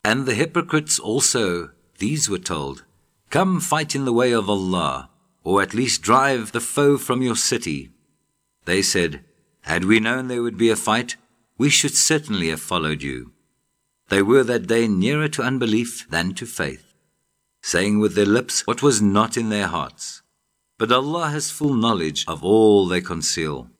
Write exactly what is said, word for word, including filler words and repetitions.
And the hypocrites also, these were told, "Come fight in the way of Allah, or at least drive the foe from your city." They said, "Had we known there would be a fight, we should certainly have followed you." They were that day nearer to unbelief than to faith, saying with their lips what was not in their hearts. But Allah has full knowledge of all they conceal.